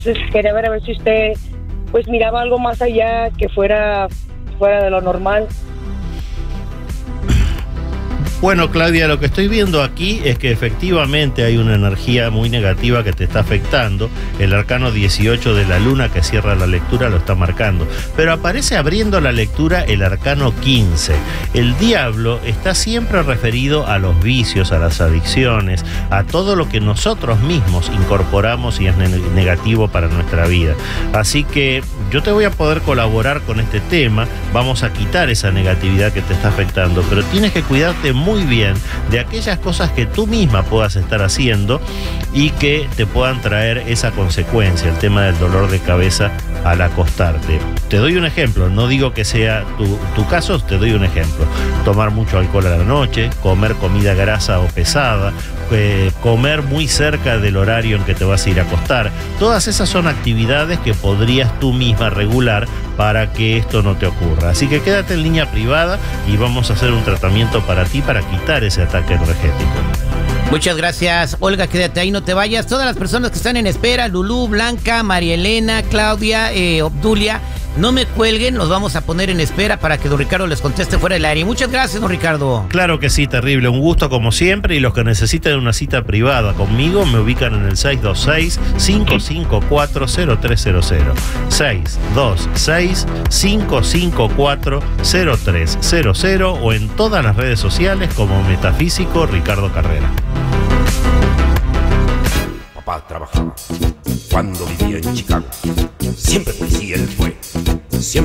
Entonces quería ver a ver si usted pues miraba algo más allá que fuera de lo normal. Bueno, Claudia, lo que estoy viendo aquí es que efectivamente hay una energía muy negativa que te está afectando. El arcano 18 de la luna que cierra la lectura lo está marcando. Pero aparece abriendo la lectura el arcano 15. El diablo está siempre referido a los vicios, a las adicciones, a todo lo que nosotros mismos incorporamos y es negativo para nuestra vida. Así que yo te voy a poder colaborar con este tema. Vamos a quitar esa negatividad que te está afectando, pero tienes que cuidarte muy bien de aquellas cosas que tú misma puedas estar haciendo y que te puedan traer esa consecuencia, el tema del dolor de cabeza al acostarte. Te doy un ejemplo, no digo que sea tu caso, te doy un ejemplo. Tomar mucho alcohol a la noche, comer comida grasa o pesada, comer muy cerca del horario en que te vas a ir a acostar. Todas esas son actividades que podrías tú misma regular para que esto no te ocurra. Así que quédate en línea privada y vamos a hacer un tratamiento para ti para quitar ese ataque energético. Muchas gracias, Olga, quédate ahí, no te vayas. Todas las personas que están en espera, Lulú, Blanca, María Elena, Claudia, Obdulia, no me cuelguen, los vamos a poner en espera para que don Ricardo les conteste fuera del aire. Muchas gracias, don Ricardo. Claro que sí, terrible, un gusto como siempre, y los que necesiten una cita privada conmigo me ubican en el 626-554-0300. 626-554-0300 o en todas las redes sociales como Metafísico Ricardo Carrera. Papá trabajaba cuando vivía en Chicago. Siempre policía él fue. Siempre